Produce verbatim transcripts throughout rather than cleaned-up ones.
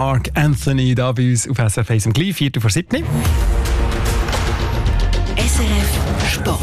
Mark Anthony da bei uns auf S R F eins im Gleich, vier vor sieben. S R F Sport.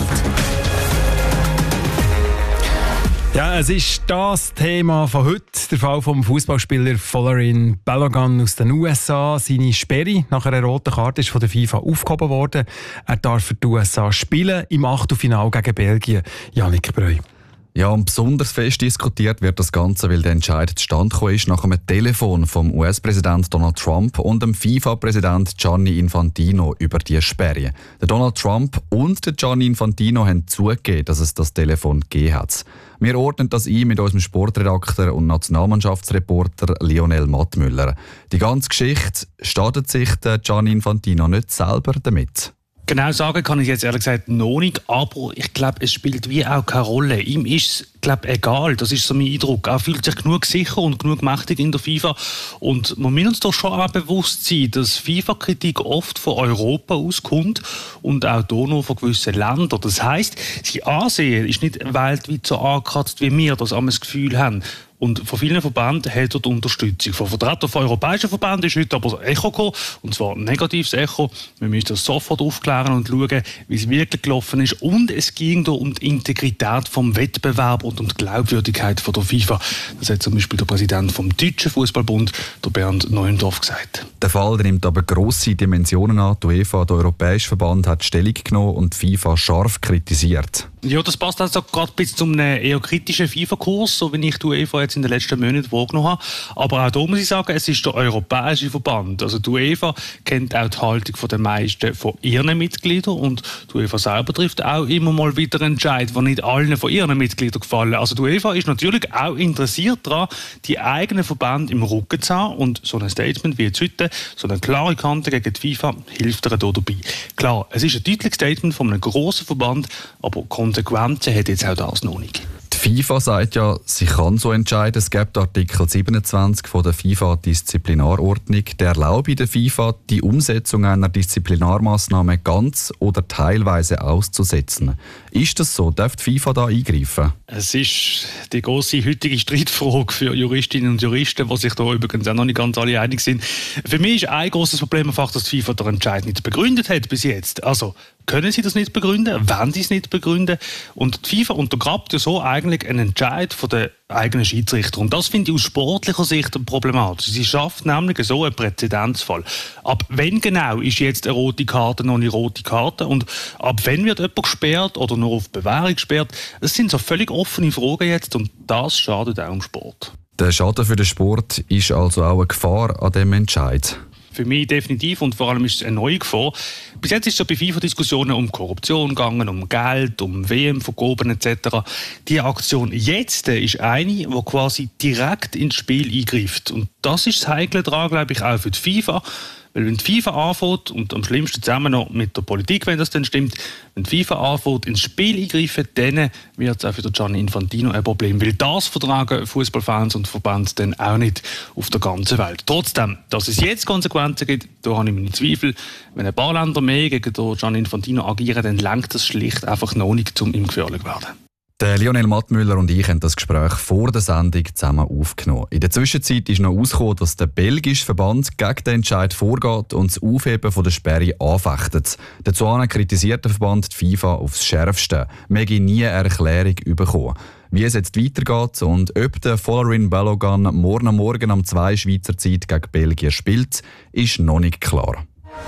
Ja, es ist das Thema von heute, der Fall vom Fußballspieler Folarin Balogun aus den U S A. Seine Sperre nach einer roten Karte ist von der FIFA aufgehoben worden. Er darf für die U S A spielen im Achtelfinale gegen Belgien. Jannik Breu. Ja, und besonders fest diskutiert wird das Ganze, weil der Entscheid zustande gekommen ist nach einem Telefon vom U S-Präsident Donald Trump und dem FIFA-Präsident Gianni Infantino über die Sperre. Der Donald Trump und der Gianni Infantino haben zugegeben, dass es das Telefon gegeben hat. Wir ordnen das ein mit unserem Sportredakteur und Nationalmannschaftsreporter Lionel Mattmüller. Die ganze Geschichte, startet sich der Gianni Infantino nicht selber damit? Genau sagen kann ich jetzt ehrlich gesagt noch nicht, aber ich glaube, es spielt wie auch keine Rolle. Ihm ist es, glaube egal, das ist so mein Eindruck. Er fühlt sich genug sicher und genug mächtig in der FIFA und man muss uns doch schon auch bewusst sein, dass FIFA-Kritik oft von Europa auskommt und auch hier noch von gewissen Ländern. Das heisst, sein Ansehen ist nicht weltweit so angekratzt, wie wir das einmal das Gefühl haben. Und von vielen Verbänden hat er die Unterstützung. Von Vertretern von europäischen Verbänden ist heute aber ein Echo gekommen, und zwar ein negatives Echo. Wir müssen das sofort aufklären und schauen, wie es wirklich gelaufen ist. Und es ging da um die Integrität vom Wettbewerb und um die Glaubwürdigkeit von der FIFA. Das hat zum Beispiel der Präsident vom Deutschen Fußballbund, der Bernd Neuendorf, gesagt. Der Fall der nimmt aber grosse Dimensionen an. Die UEFA, der Europäische Verband, hat Stellung genommen und die FIFA scharf kritisiert. Ja, das passt also gerade bis zum eher kritischen FIFA-Kurs, so wie ich die UEFA jetzt in den letzten Monaten wahrgenommen habe. Aber auch da muss ich sagen, es ist der Europäische Verband. Also die UEFA kennt auch die Haltung der meisten von ihren Mitgliedern und die UEFA selber trifft auch immer mal wieder Entscheidungen, die nicht allen von ihren Mitgliedern gefallen. Also die UEFA ist natürlich auch interessiert daran, die eigenen Verbände im Rücken zu haben und so ein Statement wie jetzt heute, so eine klare Kante gegen die FIFA, hilft ihr hier dabei. Klar, es ist ein deutliches Statement von einem grossen Verband, aber Konsequenzen hat jetzt auch das noch nicht. Die FIFA sagt ja, sie kann so entscheiden. Es gibt Artikel siebenundzwanzig von der FIFA-Disziplinarordnung, der erlaubt der FIFA, die Umsetzung einer Disziplinarmaßnahme ganz oder teilweise auszusetzen. Ist das so? Darf die FIFA da eingreifen? Es ist die grosse heutige Streitfrage für Juristinnen und Juristen, die sich da übrigens auch noch nicht ganz alle einig sind. Für mich ist ein grosses Problem einfach, dass die FIFA den Entscheid nicht begründet hat bis jetzt. Also, können sie das nicht begründen? Wollen sie es nicht begründen? Und die FIFA untergrabt ja so eigentlich einen Entscheid von den eigenen Schiedsrichter. Und das finde ich aus sportlicher Sicht problematisch. Sie schafft nämlich so einen Präzedenzfall. Ab wann genau ist jetzt eine rote Karte noch eine rote Karte? Und ab wann wird jemand gesperrt oder nur auf Bewährung gesperrt? Das sind so völlig offene Fragen jetzt und das schadet auch im Sport. Der Schaden für den Sport ist also auch eine Gefahr an diesem Entscheid. Für mich definitiv und vor allem ist es eine neue Gefahr. Bis jetzt ist es ja bei FIFA-Diskussionen um Korruption gegangen, um Geld, um W M-Vergaben et cetera. Die Aktion jetzt ist eine, die quasi direkt ins Spiel eingreift. Und das ist das Heikle daran, glaube ich, auch für die FIFA. Weil wenn die FIFA anfängt, und am schlimmsten zusammen noch mit der Politik, wenn das dann stimmt, wenn die FIFA anfängt, ins Spiel eingreifen, dann wird es auch für den Gianni Infantino ein Problem. Weil das vertragen Fußballfans und Verbände dann auch nicht auf der ganzen Welt. Trotzdem, dass es jetzt Konsequenzen gibt, da habe ich meine Zweifel. Wenn ein paar Länder mehr gegen den Gianni Infantino agieren, dann lenkt das schlicht einfach noch nicht, um ihm gefährlich zu werden. Der Lionel Mattmüller und ich haben das Gespräch vor der Sendung zusammen aufgenommen. In der Zwischenzeit ist noch herausgekommen, dass der belgische Verband gegen den Entscheid vorgeht und das Aufheben von der Sperre anfechtet. Dazu kritisiert der Verband die FIFA aufs Schärfste. Wir haben nie eine Erklärung bekommen. Wie es jetzt weitergeht und ob der Folarin Balogun morgen am Morgen um zwei Schweizer Zeit gegen Belgien spielt, ist noch nicht klar.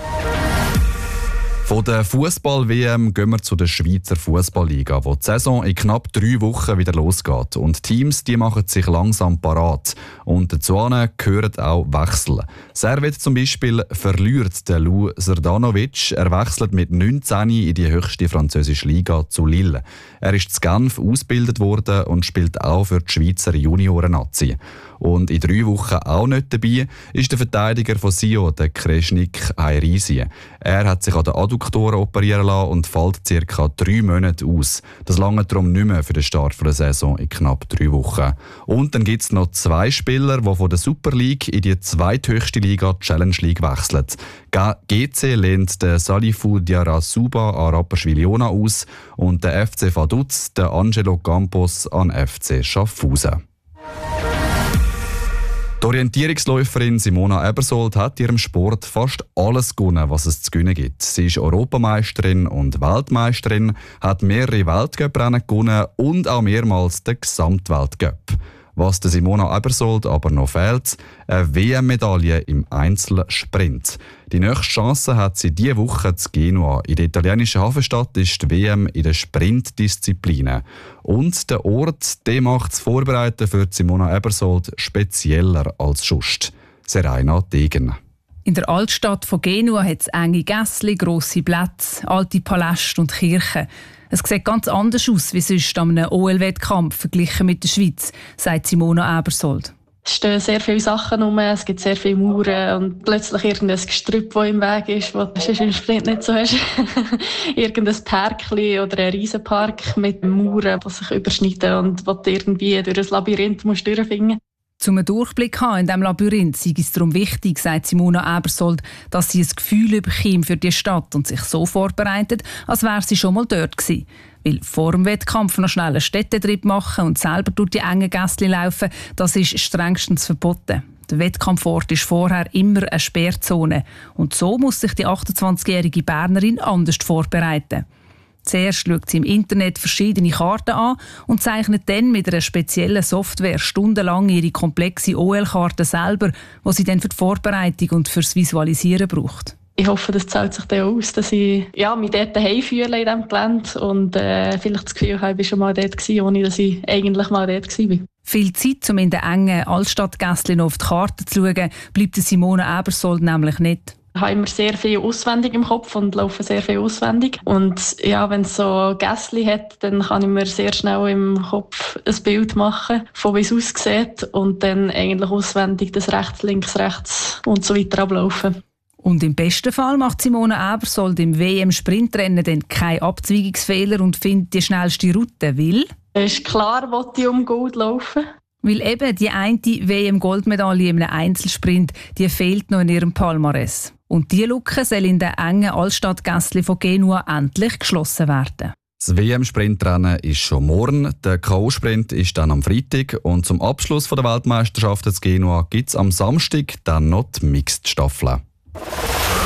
Von der Fußball-W M gehen wir zu der Schweizer Fußballliga, wo die Saison in knapp drei Wochen wieder losgeht. Und die Teams die machen sich langsam parat. Und dazu gehören auch Wechsel. Servet zum Beispiel verliert den Lou Srdanovic. Er wechselt mit neunzehn in die höchste französische Liga zu Lille. Er ist in Genf ausgebildet worden und spielt auch für die Schweizer Junioren-Nazi. Und in drei Wochen auch nicht dabei ist der Verteidiger von Sion, der Kreschnik Hairisi. Er hat sich an den Adduktoren operieren lassen und fällt ca. drei Monate aus. Das lange darum nicht mehr für den Start der Saison in knapp drei Wochen. Und dann gibt es noch zwei Spieler, die von der Super League in die zweithöchste Liga Challenge League wechseln. G C lehnt den Salifou Diarra-Suba an Rapperswil-Jona aus und der F C Vaduz den Angelo Campos an F C Schaffhausen. Die Orientierungsläuferin Simona Ebersold hat in ihrem Sport fast alles gewonnen, was es zu gewinnen gibt. Sie ist Europameisterin und Weltmeisterin, hat mehrere Weltcuprennen gewonnen und auch mehrmals den Gesamtweltcup. Was der Simona Ebersold aber noch fehlt, eine W M-Medaille im Einzelsprint. Die nächste Chance hat sie diese Woche zu Genua. In der italienischen Hafenstadt ist die W M in den Sprintdisziplinen. Und der Ort, der macht das Vorbereiten für Simona Ebersold spezieller als sonst. Serena Degen. In der Altstadt von Genua hat es enge Gässli, grosse Plätze, alte Paläste und Kirchen. Es sieht ganz anders aus wie sonst an einem O L-Wettkampf verglichen mit der Schweiz, sagt Simona Ebersold. Es stehen sehr viele Sachen rum, es gibt sehr viele Mauern und plötzlich irgendein Gestrüpp, das im Weg ist, das du im Sprint nicht so hast. Irgendein Parkli oder ein Riesenpark mit Mauern, die sich überschneiden und wo du irgendwie durch ein Labyrinth musst durchfinden musst. Um einen Durchblick zu haben in diesem Labyrinth sei es darum wichtig, sagt Simona Ebersold, dass sie ein Gefühl bekommt für die Stadt und sich so vorbereitet, als wäre sie schon mal dort gewesen. Weil vor dem Wettkampf noch schnell einen Städtetrip machen und selber durch die engen Gässchen laufen, das ist strengstens verboten. Der Wettkampfort ist vorher immer eine Sperrzone. Und so muss sich die achtundzwanzigjährige Bernerin anders vorbereiten. Zuerst schaut sie im Internet verschiedene Karten an und zeichnet dann mit einer speziellen Software stundenlang ihre komplexe O L-Karte selber, die sie dann für die Vorbereitung und fürs Visualisieren braucht. Ich hoffe, das zahlt sich dann aus, dass ich ja, mich dort daheim fühle in diesem Gelände und äh, vielleicht das Gefühl habe, ich war schon mal dort gewesen, ohne dass ich eigentlich mal dort war. Viel Zeit, um in den engen Altstadtgässchen auf die Karte zu schauen, bleibt Simona Ebersold nämlich nicht. Ich habe immer sehr viel auswendig im Kopf und laufe sehr viel auswendig. Und ja, wenn es so Gässchen hat, dann kann ich mir sehr schnell im Kopf ein Bild machen, von wie es aussieht und dann eigentlich auswendig das rechts, links, rechts und so weiter ablaufen. Und im besten Fall macht Simona Ebersold im W M-Sprintrennen dann keinen Abzweigungsfehler und findet die schnellste Route, weil... Es ist klar, wo ich um Gold laufen. Weil eben die eine W M-Goldmedaille in einem Einzelsprint, die fehlt noch in ihrem Palmares. Und diese Lücke soll in den engen Altstadtgässchen von Genua endlich geschlossen werden. Das W M-Sprintrennen ist schon morgen, der K O-Sprint ist dann am Freitag und zum Abschluss der Weltmeisterschaft in Genua gibt es am Samstag dann noch die Mixed-Staffel.